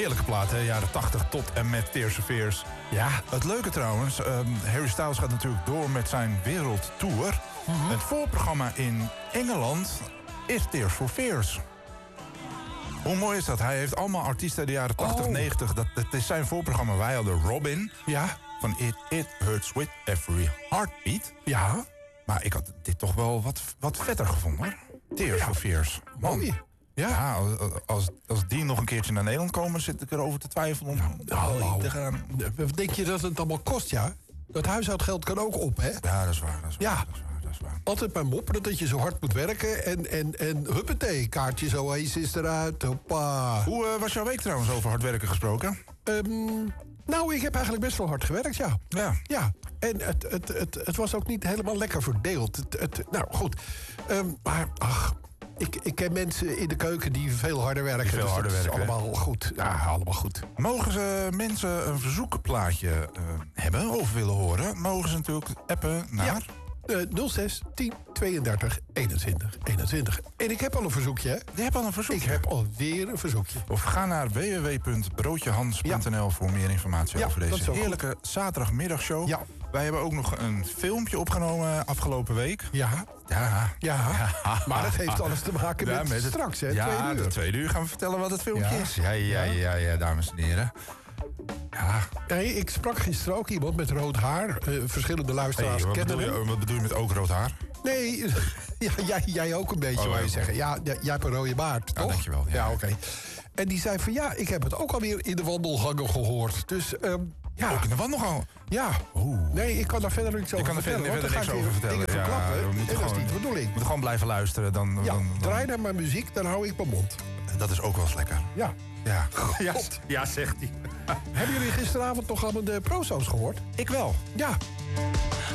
heerlijke plaat, hè? Jaren 80 tot en met Tears for Fears. Ja, het leuke trouwens, Harry Styles gaat natuurlijk door met zijn wereldtour. Het voorprogramma in Engeland is Tears for Fears. Hoe mooi is dat? Hij heeft allemaal artiesten uit de jaren 80, 90. Dat is zijn voorprogramma. Wij hadden Robin. Ja. Van It Hurts With Every Heartbeat. Ja. Maar ik had dit toch wel wat vetter gevonden, hoor. Tears for Fears. Man. Mooi. Ja, als die nog een keertje naar Nederland komen, zit ik erover te twijfelen om te gaan. Denk je dat het allemaal kost, ja? Dat huishoudgeld kan ook op, hè? Ja, dat is waar. Ja. Altijd maar mopperen dat je zo hard moet werken. En huppatee, kaartje zo eens is eruit. Hoppa. Hoe was jouw week trouwens over hard werken gesproken? Nou, ik heb eigenlijk best wel hard gewerkt, ja. Ja. En het was ook niet helemaal lekker verdeeld. Nou, goed. Maar, ach... Ik ken mensen in de keuken die veel harder werken. Veel harder werken, allemaal goed. Ja, allemaal goed. Mogen ze mensen een verzoekplaatje hebben of willen horen? Mogen ze natuurlijk appen naar... 06 10 32 21 21. En ik heb al een verzoekje, hè? Je hebt al een verzoekje? Ik heb alweer een verzoekje. Of ga naar www.broodjehans.nl voor meer informatie over deze heerlijke zaterdagmiddagshow. Ja. Wij hebben ook nog een filmpje opgenomen afgelopen week. Ja. Maar dat heeft alles te maken met straks, hè? Ja, 2 uur. de 2 uur gaan we vertellen wat het filmpje is. Ja, dames en heren. Ja. Nee, ik sprak gisteren ook iemand met rood haar. Verschillende luisteraars kennen hem. Wat bedoel je met ook rood haar? Nee, jij ook een beetje, wou je zeggen. Ja, jij hebt een rode baard, toch? Dankjewel. Ja, oké. En die zei van ik heb het ook alweer in de wandelgangen gehoord. Dus ook in de wandelgangen? Ja. Nee, ik kan daar verder niks over vertellen. Ik kan er verder niks over vertellen. Dingen verklappen, en dat is niet de bedoeling. We moeten gewoon blijven luisteren. Dan draai naar mijn muziek, dan hou ik mijn mond. Dat is ook wel eens lekker. Ja. Ja, zegt hij. Hebben jullie gisteravond nog allemaal de proso's gehoord? Ik wel. Ja.